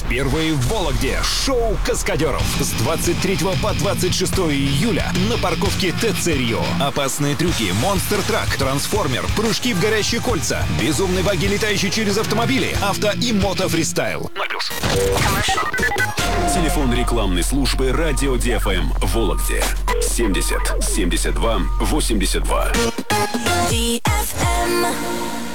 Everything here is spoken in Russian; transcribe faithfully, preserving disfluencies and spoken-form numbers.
Первое в Вологде. Шоу каскадеров. С двадцать третьего по двадцать шестое июля на парковке ТЦ Рио. Опасные трюки, монстр-трак, трансформер, прыжки в горящие кольца, безумные баги, летающие через автомобили, авто и мото-фристайл. ноль плюс. Телефон рекламной службы Радио Ди Эф Эм в Вологде. семьдесят семьдесят два восемьдесят два. Ди Эф Эм.